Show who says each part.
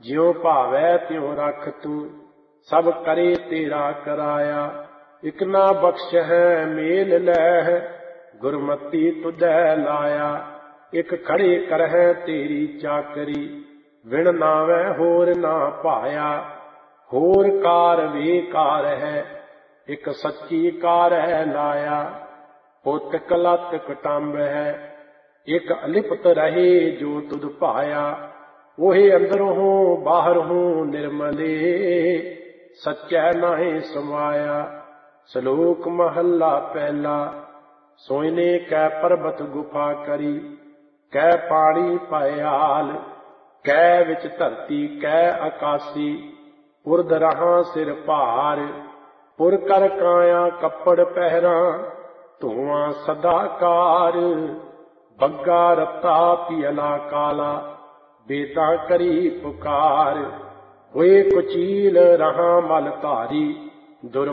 Speaker 1: ज्यों भावै त्यों रख तू, सब करे तेरा कराया। इक ना बख्श है मेल लह, गुरमति तुझै लाया। इक खड़े करहै तेरी चाकरी, विण नावै होर ना पाया। होर कार बेकार है, इक सच्ची कार है लाया। पुत कलत कटंब है, इक अलिपत रहे जो तुध पाया। ओहे अंदर हूँ बाहर हूँ निर्मले, सच्चै नाहीं समाया। श्लोक महला पहला। सोइने कै पर्बत गुफा करी, कै पानी पायाल। कै विच धरती कै आकासी, उर्द रहां सिर भार। पुर कर काया कपड़ पहरा, धुआं सदाकार। बग्गा रत्ता पियला काला, बेदा करी पुकार। होए कुचील रहां मल धारी, दुर